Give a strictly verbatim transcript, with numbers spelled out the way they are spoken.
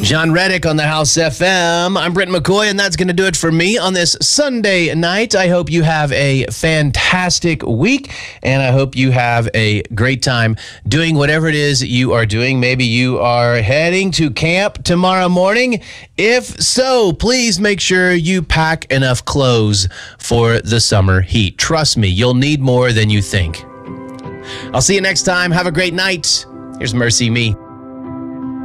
John Reddick on the House F M. I'm Brent McCoy, and that's going to do it for me on this Sunday night. I hope you have a fantastic week, and I hope you have a great time doing whatever it is you are doing. Maybe you are heading to camp tomorrow morning. If so, please make sure you pack enough clothes for the summer heat. Trust me, you'll need more than you think. I'll see you next time. Have a great night. Here's Mercy Me.